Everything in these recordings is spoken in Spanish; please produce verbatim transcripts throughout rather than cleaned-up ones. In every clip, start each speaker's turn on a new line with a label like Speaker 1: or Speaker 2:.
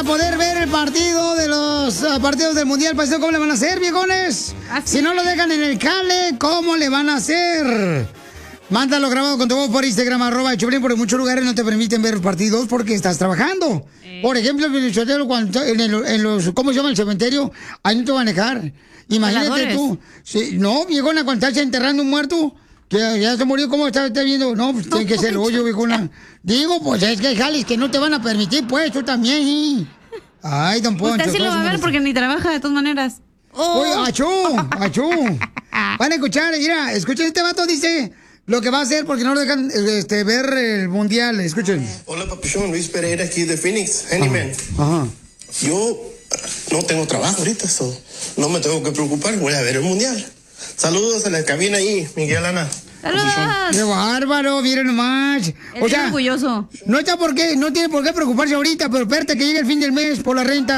Speaker 1: a poder ver el partido de los uh, partidos del Mundial, paisano, ¿cómo le van a hacer, viejones? ¿Así? Si no lo dejan en el cable, ¿cómo le van a hacer? Mándalo grabado con tu voz por Instagram, arroba Choplin, porque en muchos lugares no te permiten ver los partidos porque estás trabajando. Eh. Por ejemplo, el cuando en, el, en los, ¿cómo se llama? El cementerio, ahí no te van a dejar. Imagínate tú. Sí, no, viejona, cuando estás enterrando un muerto, que ya se murió, ¿cómo estás está viendo? No, pues tiene que ser el hoyo, viejona. Digo, pues es que hay jales que no te van a permitir, pues, tú también, ¿sí? Ay, don Poncho.
Speaker 2: Usted sí lo va a ver porque ni trabaja de todas maneras.
Speaker 1: Oh. Oye, achú, achú. Van a escuchar, mira, escuchen, este vato dice lo que va a hacer porque no lo dejan este, ver el mundial. Escuchen.
Speaker 3: Hola, papuchón, Luis Pereira aquí de Phoenix, Handyman.
Speaker 1: Ajá. Ajá.
Speaker 3: Yo no tengo trabajo ahorita, so no me tengo que preocupar, voy a ver el mundial. Saludos a la cabina ahí, Miguel Ana.
Speaker 2: ¡Saludos!
Speaker 1: ¡Qué bárbaro! Miren nomás.
Speaker 2: O sea, orgulloso.
Speaker 1: No está por qué, no tiene por qué preocuparse ahorita, pero espérate que llegue el fin del mes por la renta.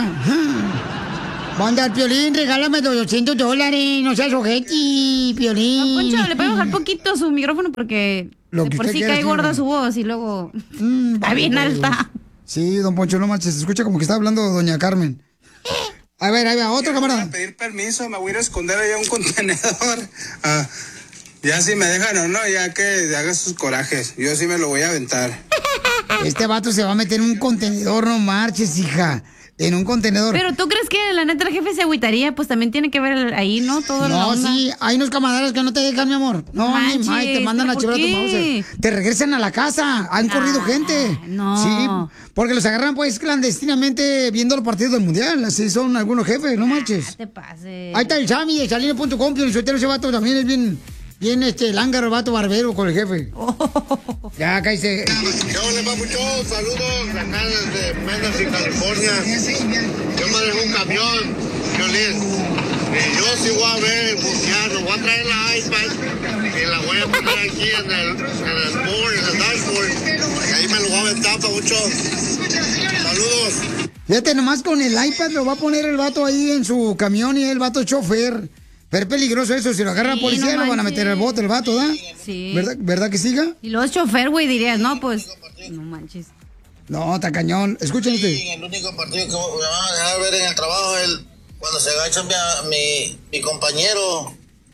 Speaker 1: Va a andar, Piolín, regálame doscientos dólares, no seas ojeti, Piolín.
Speaker 2: No, Poncho, le puede bajar poquito su micrófono porque
Speaker 1: Lo
Speaker 2: de
Speaker 1: que
Speaker 2: por
Speaker 1: usted
Speaker 2: sí
Speaker 1: quiera,
Speaker 2: cae gorda
Speaker 1: señora.
Speaker 2: su voz y luego
Speaker 1: Mm,
Speaker 2: está bien
Speaker 1: vamos,
Speaker 2: alta.
Speaker 1: Sí, don Poncho, no manches, se escucha como que está hablando doña Carmen. A ver, ahí va, otro camarada.
Speaker 4: Voy a pedir permiso, me voy a ir a esconder allá un contenedor. Ah, ya si me dejan o no, ya que haga sus corajes. Yo sí me lo voy a aventar.
Speaker 1: Este vato se va a meter en un contenedor, no marches, hija. En un contenedor.
Speaker 2: Pero ¿tú crees que la neta el jefe se agüitaría? Pues también tiene que ver ahí, ¿no? Todo
Speaker 1: No,
Speaker 2: la onda.
Speaker 1: sí, hay unos camaradas que no te dejan, mi amor. No,
Speaker 2: Manches,
Speaker 1: ni más, te mandan a
Speaker 2: ¿pero
Speaker 1: chivar
Speaker 2: por
Speaker 1: a tu
Speaker 2: qué?
Speaker 1: mouse. Te regresan a la casa. Han corrido
Speaker 2: Ah,
Speaker 1: gente.
Speaker 2: no.
Speaker 1: Sí, porque los agarran, pues, clandestinamente viendo los partidos del mundial. Así son algunos jefes, no manches.
Speaker 2: No te pases.
Speaker 1: Ahí está el Sammy de Salino punto com, el suetero, ese vato también es bien, bien, este, lángaro, vato barbero con el jefe.
Speaker 2: Oh.
Speaker 1: Ya, cállese.
Speaker 3: ¿Qué hola, papuchón? Saludos acá desde Mendoza, California. Yo manejo un camión, Violín. Y yo sí voy a ver el mundial, lo voy a traer la iPad y la voy a poner aquí en el, en el board, en el dashboard. Y ahí me lo voy a aventar, papuchón. Saludos.
Speaker 1: Fíjate, nomás con el iPad lo va a poner el vato ahí en su camión y el vato es chofer. Pero es peligroso eso, si lo agarra la
Speaker 2: Sí,
Speaker 1: policía
Speaker 2: no
Speaker 1: lo van a
Speaker 2: manches.
Speaker 1: meter al bote el vato, ¿da?
Speaker 2: Sí.
Speaker 1: ¿Verdad, ¿Verdad que siga?
Speaker 2: Y luego es chofer, güey, dirías, no, pues, no manches.
Speaker 1: No, está cañón. Escuchen
Speaker 3: Sí,
Speaker 1: este.
Speaker 3: el único partido que me van a dejar ver en el trabajo es el, cuando se agacha mi, mi, mi compañero.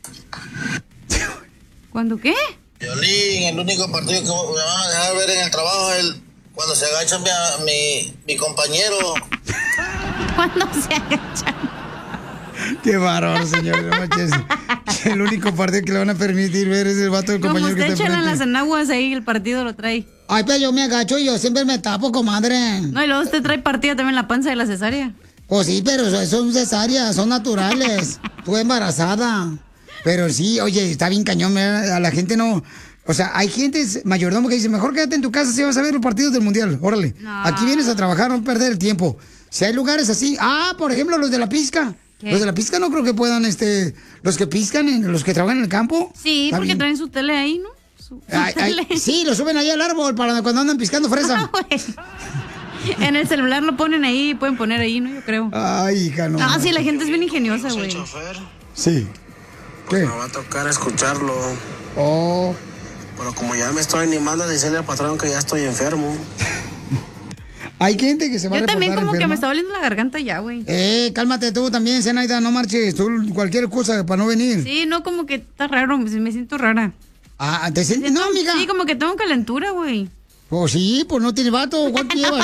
Speaker 2: ¿Cuándo qué?
Speaker 3: Violín, el único partido que me van a dejar ver en el trabajo es el, cuando se agacha mi, mi, mi compañero.
Speaker 2: ¿Cuándo se agachan?
Speaker 1: Qué bárbaro, señor. No manches. El único partido que le van a permitir ver es el vato del
Speaker 2: Como
Speaker 1: compañero que
Speaker 2: usted
Speaker 1: está
Speaker 2: echan en las
Speaker 1: enfrente.
Speaker 2: enaguas ahí, el partido lo trae.
Speaker 1: Ay, pero yo me agacho y yo siempre me tapo, comadre.
Speaker 2: No, y luego usted trae partida también la panza de la cesárea.
Speaker 1: Pues sí, pero eso- son cesáreas, son naturales. Tú embarazada. Pero sí, oye, está bien cañón. mira, A la gente no... O sea, hay gente mayordomo que dice, mejor quédate en tu casa si vas a ver los partidos del mundial. Órale.
Speaker 2: No.
Speaker 1: Aquí vienes a trabajar, no perder el tiempo. Si hay lugares así... Ah, por ejemplo, los de la pizca.
Speaker 2: ¿Qué?
Speaker 1: Los de la pizca no creo que puedan, este... Los que piscan, en- los que trabajan en el campo.
Speaker 2: Sí,
Speaker 1: Está
Speaker 2: porque
Speaker 1: bien.
Speaker 2: traen su tele ahí, ¿no? Su, su
Speaker 1: Ay, ay,
Speaker 2: tele.
Speaker 1: sí, lo suben ahí al árbol para cuando andan piscando fresa.
Speaker 2: Ah, güey. En el celular lo ponen ahí, pueden poner ahí, ¿no? Yo creo.
Speaker 1: Ay, hija, no.
Speaker 2: Ah, sí, la gente es bien ingeniosa,
Speaker 3: Soy
Speaker 2: güey.
Speaker 3: chofer,
Speaker 1: Sí. ¿Qué?
Speaker 3: me va a tocar escucharlo.
Speaker 1: Oh.
Speaker 3: Pero como ya me estoy animando a decirle al patrón que ya estoy enfermo.
Speaker 1: Hay gente que se va a
Speaker 2: Yo también
Speaker 1: reportar
Speaker 2: como que
Speaker 1: enferma.
Speaker 2: me está doliendo la garganta ya, güey.
Speaker 1: Eh, cálmate tú también, Zenaida, no marches. Tú cualquier cosa para no venir.
Speaker 2: Sí, no, como que está raro, me me siento rara.
Speaker 1: Ah, ¿te sientes? No, amiga.
Speaker 2: Sí, como que tengo calentura, güey.
Speaker 1: Pues sí, pues no tienes vato. ¿Cuánto llevas?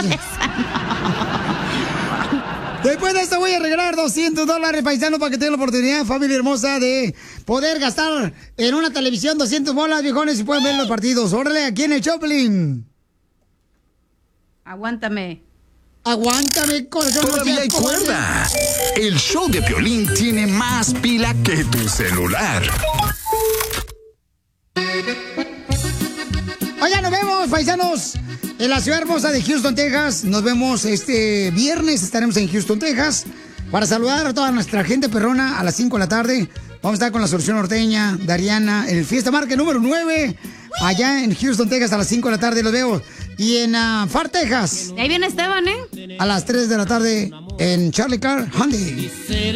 Speaker 1: Después de esto voy a regalar doscientos dólares, paisano, para que tengan la oportunidad, familia hermosa, de poder gastar en una televisión doscientos bolas, viejones, y pueden ver los partidos. Órale, aquí en el Choplin.
Speaker 2: Aguántame.
Speaker 1: Aguántame, corazón. no
Speaker 5: Todavía
Speaker 1: seas
Speaker 5: hay
Speaker 1: cobarde.
Speaker 5: cuerda. El show de Piolín tiene más pila que tu celular.
Speaker 1: Oigan, nos vemos, paisanos, en la ciudad hermosa de Houston, Texas. Nos vemos este viernes, estaremos en Houston, Texas, para saludar a toda nuestra gente perrona a las cinco de la tarde. Vamos a estar con la Solución Norteña, Dariana, el Fiesta Marca número nueve, allá en Houston, Texas, a las cinco de la tarde. Los veo. Y en uh, Far, Texas,
Speaker 2: Ahí viene Esteban, ¿eh?
Speaker 1: a las tres de la tarde, en Charlie Car Hyundai.